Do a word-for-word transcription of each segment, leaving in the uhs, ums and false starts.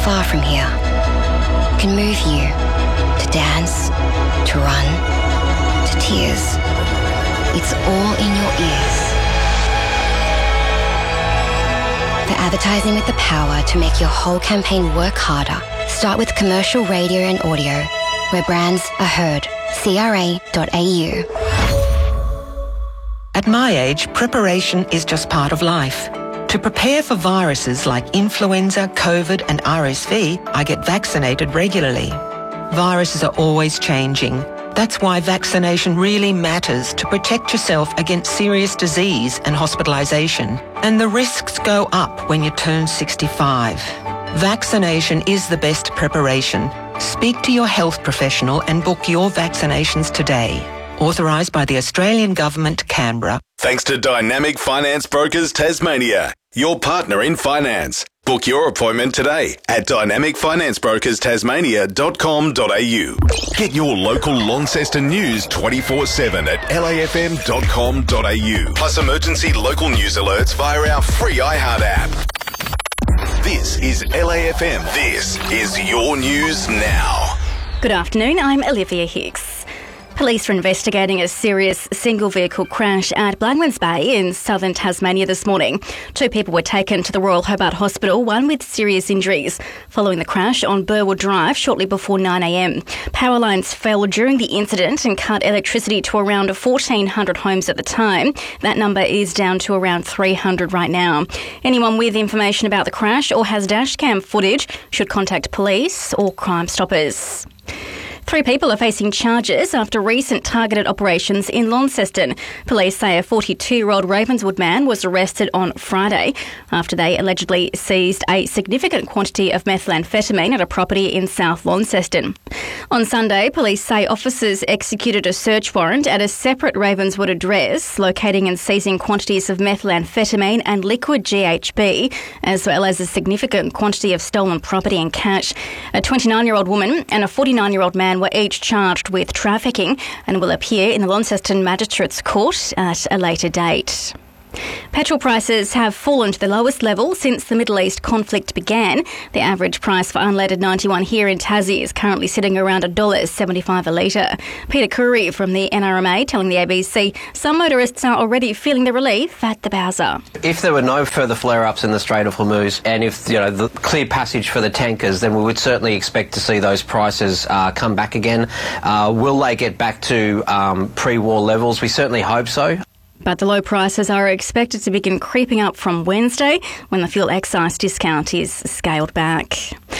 far from here, can move you to dance, to run, to tears. It's all in your ears. For advertising with the power to make your whole campaign work harder, start with commercial radio and audio, where brands are heard. C R A dot A U. At my age, preparation is just part of life. To prepare for viruses like influenza, COVID and R S V, I get vaccinated regularly. Viruses are always changing. That's why vaccination really matters to protect yourself against serious disease and hospitalisation. And the risks go up when you turn sixty-five. Vaccination is the best preparation. Speak to your health professional and book your vaccinations today. Authorised by the Australian Government, Canberra. Thanks to Dynamic Finance Brokers Tasmania, your partner in finance. Book your appointment today at dynamic finance brokers tasmania dot com dot a u. Get your local Launceston news twenty-four seven at l a f m dot com dot a u. Plus emergency local news alerts via our free iHeart app. This is L A F M. This is your news now. Good afternoon, I'm Olivia Hicks. Police are investigating a serious single-vehicle crash at Blagmans Bay in southern Tasmania this morning. Two people were taken to the Royal Hobart Hospital, one with serious injuries, following the crash on Burwood Drive shortly before nine a m. Power lines fell during the incident and cut electricity to around fourteen hundred homes at the time. That number is down to around three hundred right now. Anyone with information about the crash or has dashcam footage should contact police or Crime Stoppers. Three people are facing charges after recent targeted operations in Launceston. Police say a forty-two-year-old Ravenswood man was arrested on Friday after they allegedly seized a significant quantity of methamphetamine at a property in South Launceston. On Sunday, police say officers executed a search warrant at a separate Ravenswood address, locating and seizing quantities of methamphetamine and liquid G H B, as well as a significant quantity of stolen property and cash. A twenty-nine-year-old woman and a forty-nine-year-old man were each charged with trafficking and will appear in the Launceston Magistrates Court at a later date. Petrol prices have fallen to the lowest level since the Middle East conflict began. The average price for unleaded ninety-one here in Tassie is currently sitting around one dollar seventy-five a litre. Peter Curry from the N R M A telling the A B C some motorists are already feeling the relief at the Bowser. If there were no further flare-ups in the Strait of Hormuz and if, you know, the clear passage for the tankers, then we would certainly expect to see those prices uh, come back again. Uh, will they get back to um, pre-war levels? We certainly hope so. But the low prices are expected to begin creeping up from Wednesday when the fuel excise discount is scaled back.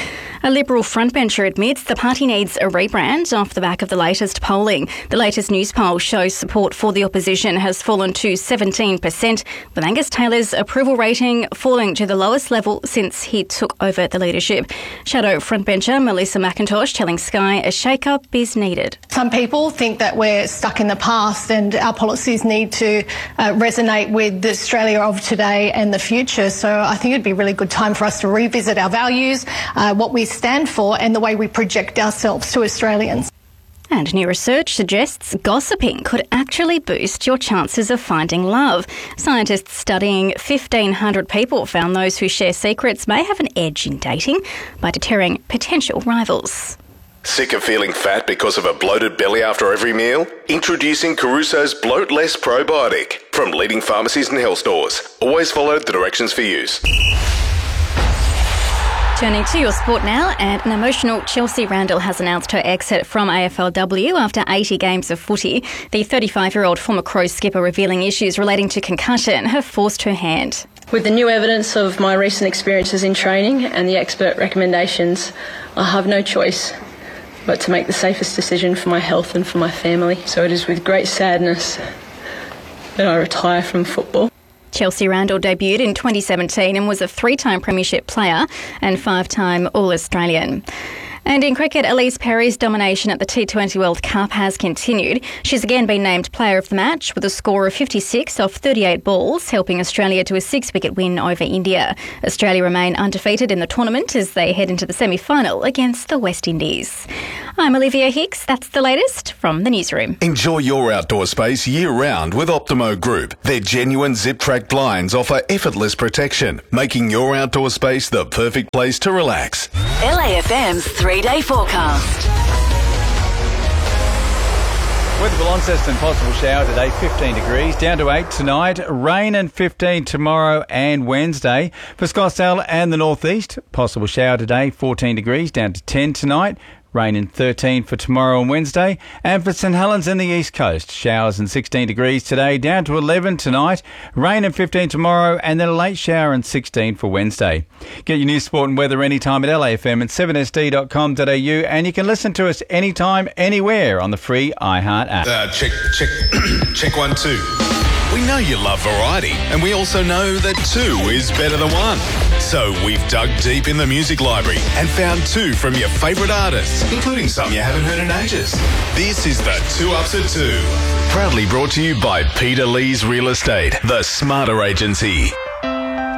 A Liberal frontbencher admits the party needs a rebrand off the back of the latest polling. The latest news poll shows support for the opposition has fallen to seventeen percent, with Angus Taylor's approval rating falling to the lowest level since he took over the leadership. Shadow frontbencher Melissa McIntosh telling Sky a shake-up is needed. Some people think that we're stuck in the past and our policies need to uh, resonate with the Australia of today and the future. So I think it'd be a really good time for us to revisit our values, uh, what we stand for and the way we project ourselves to Australians. And new research suggests gossiping could actually boost your chances of finding love. Scientists studying fifteen hundred people found those who share secrets may have an edge in dating by deterring potential rivals. Sick of feeling fat because of a bloated belly after every meal? Introducing Caruso's Bloat Less Probiotic from leading pharmacies and health stores. Always follow the directions for use. Turning to your sport now, and an emotional Chelsea Randall has announced her exit from A F L W after eighty games of footy. The thirty-five-year-old former Crows skipper revealing issues relating to concussion have forced her hand. With the new evidence of my recent experiences in training and the expert recommendations, I have no choice but to make the safest decision for my health and for my family. So it is with great sadness that I retire from football. Chelsea Randall debuted in twenty seventeen and was a three-time premiership player and five-time All-Australian. And in cricket, Elise Perry's domination at the T twenty World Cup has continued. She's again been named Player of the Match with a score of fifty-six off thirty-eight balls, helping Australia to a six-wicket win over India. Australia remain undefeated in the tournament as they head into the semi-final against the West Indies. I'm Olivia Hicks. That's the latest from the newsroom. Enjoy your outdoor space year-round with Optimo Group. Their genuine zip-track blinds offer effortless protection, making your outdoor space the perfect place to relax. L A F M's three-day forecast. Weather for Launceston, possible shower today, fifteen degrees, down to eight tonight, rain and fifteen tomorrow and Wednesday. For Scottsdale and the northeast, possible shower today, fourteen degrees, down to ten tonight. Rain and thirteen for tomorrow and Wednesday. And for St Helens and the East Coast, showers and sixteen degrees today, down to eleven tonight. Rain and fifteen tomorrow, and then a late shower and sixteen for Wednesday. Get your news, sport and weather anytime at L A F M and seven S D dot com dot A U, and you can listen to us anytime, anywhere on the free iHeart app. Uh, check, check, check one, two. We know you love variety, and we also know that two is better than one. So we've dug deep in the music library and found two from your favourite artists, including some you haven't heard in ages. This is the Two Ups at Two. Proudly brought to you by Peter Lee's Real Estate, the smarter agency.